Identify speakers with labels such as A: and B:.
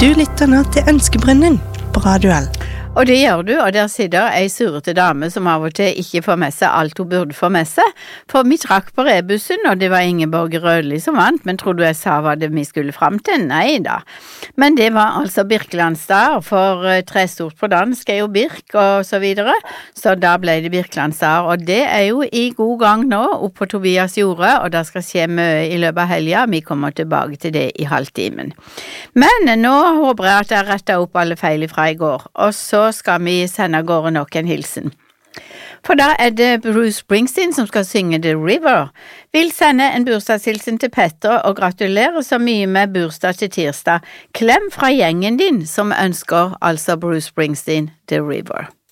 A: Du lytter nå til Ønskebrønnen på Radio L.
B: Og det gjør du, og der sitter ei surete dame som av og til ikke får med seg alt hun burde få med seg. For vi trakk på rebussen, og det var Ingeborg Rødli som vant, men tror du jeg sa hva det vi skulle frem til? Nei da. Men det var altså Birkelandsdag, for tre stort på dansk er jo Birk og så videre, så da ble det Birkelandsdag, og det er jo i god gang nå, opp på Tobias Jorde, og det skal skje mye i løpet av helga, vi kommer tilbake til det i halvtimen. Men nå håper jeg at jeg rettet opp alle feil fra i går, og så skal vi sende av gårde nok en hilsen. For da er det Bruce Springsteen som skal synge The River. Vil sende en bursdagshilsen til Petter og gratulere så mye med bursdag til tirsdag. Klem fra gjengen din som ønsker altså Bruce Springsteen The River.